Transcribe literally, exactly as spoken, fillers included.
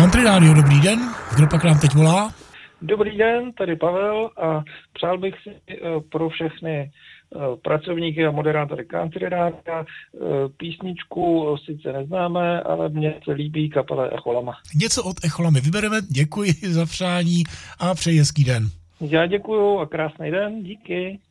Country Radio, dobrý den. Kdo pak nám teď volá? Dobrý den, tady Pavel a přál bych si pro všechny pracovníky a moderátory Country Rádia písničku, sice neznáme, ale mně se líbí, kapela Echolama. Něco od Echolamy vybereme, děkuji za přání a přeji hezký den. Já děkuju a krásný den, díky.